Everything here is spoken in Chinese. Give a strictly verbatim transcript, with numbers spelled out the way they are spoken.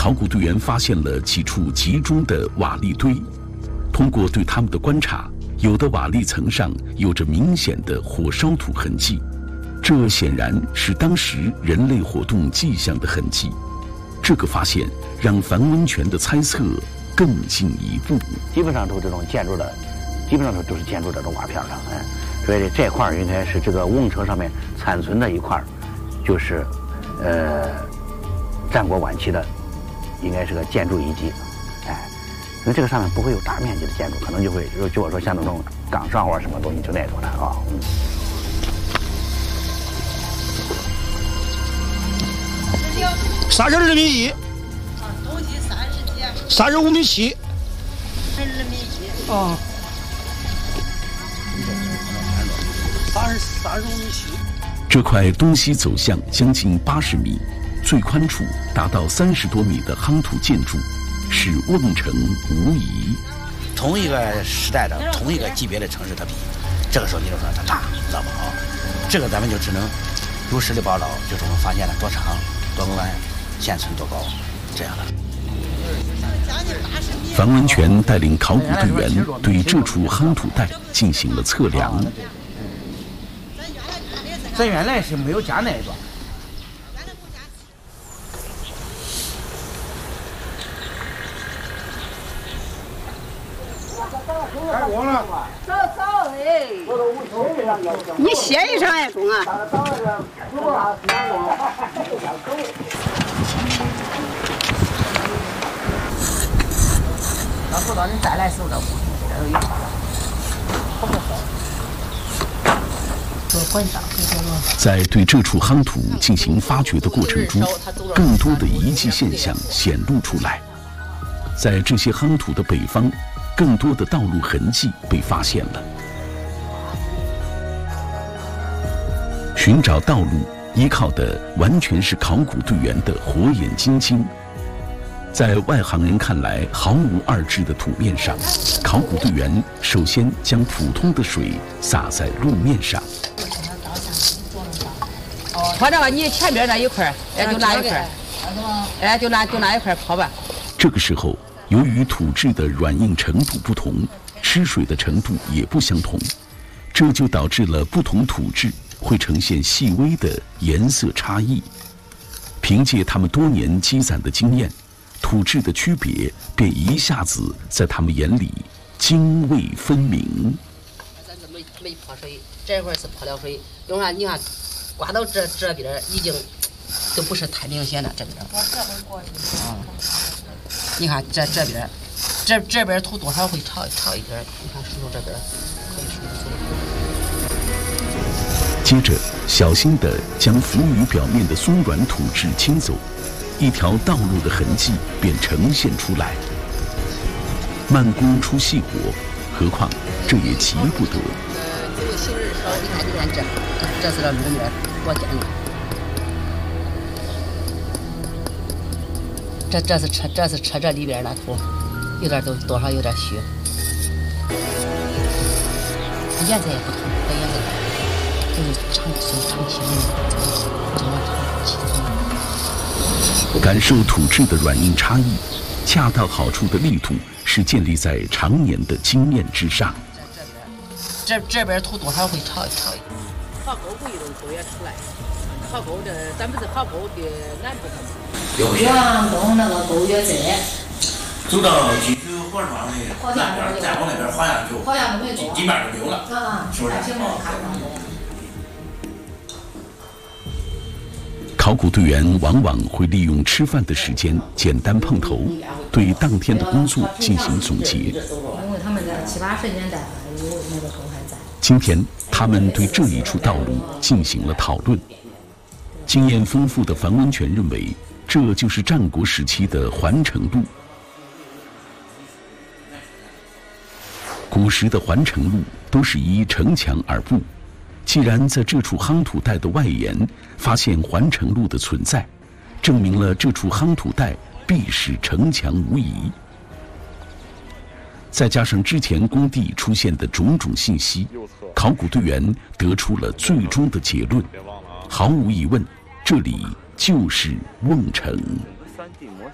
考古队员发现了几处集中的瓦砾堆，通过对它们的观察，有的瓦砾层上有着明显的火烧土痕迹，这显然是当时人类活动迹象的痕迹。这个发现让樊文全的猜测更进一步。 基本上都这种建筑的，基本上都都是建筑这种瓦片上，哎，所以这块应该是这个瓮城上面残存的一块，就是呃战国晚期的，应该是个建筑遗迹，哎，因为这个上面不会有大面积的建筑，可能就会就我说像那种岗上或者什么东西就那种的啊。嗯三十二米一， 东西三十几， 三十五米七， 三十二米一， 啊，三十三十五米七。 这块东西走向将近八十米，最宽处达到三十多米的夯土建筑，是瓮城无疑。 同一个时代的、同一个级别的城市，它比这个时候你就说它大，知道吧？啊，这个咱们就只能如实的报道，就是我们发现了多长、多宽。现存多高，这样的。 樊文全带领考古队员对这处夯土带进行了测量。 咱原来是没有加那一段。 开工了。 早早哎。你歇一场也中啊。 到时候你再来时候，这这都有。 在对这处夯土进行发掘的过程中，更多的遗迹现象显露出来。在这些夯土的北方，更多的道路痕迹被发现了。寻找道路依靠的完全是考古队员的火眼金睛。在外行人看来毫无二致的土面上，考古队员首先将普通的水洒在路面上。 跑这个你前边那一块，哎就那一块，哎就那就那一块跑吧。 这个时候，由于土质的软硬程度不同，吃水的程度也不相同，这就导致了不同土质会呈现细微的颜色差异。凭借他们多年积攒的经验，土质的区别便一下子在他们眼里泾渭分明。 咱这没没泼水，这块是泼了水，用啥？你看，刮到这这边已经都不是太明显了，这边。我这会过去。啊，你看这这边，这这边土多少会潮潮一点，你看石头这边可以数出来。 接着，小心地将浮于表面的松软土质清走。一条道路的痕迹便呈现出来。慢工出细活，何况这也急不得。 这个行人少，你看，你看这，这是那路面，我见的。这这是车，这是车这里边那土，有点都多少有点虚。颜色也不同，这颜色就是长青长青的，这么长青的。 感受土质的软硬差异，恰到好处的力度是建立在常年的经验之上。 这这边土多少会潮潮一点。 考沟不一定都也出来，考沟这咱们是考沟的南部分。 岳阳东那个沟岳寨， 走到济州火车庄的南边，再往那边好像就好像都没多， 地面就没有了， 啊， 是不是？ 考古队员往往会利用吃饭的时间简单碰头，对当天的工作进行总结。 因为他们在七八十年代有那个沟还在。 今天，他们对这一处道路进行了讨论。经验丰富的樊文全认为，这就是战国时期的环城路。古时的环城路都是依城墙而布。既然在这处夯土带的外沿发现环城路的存在，证明了这处夯土带必是城墙无疑。再加上之前工地出现的种种信息，考古队员得出了最终的结论：毫无疑问，这里就是瓮城。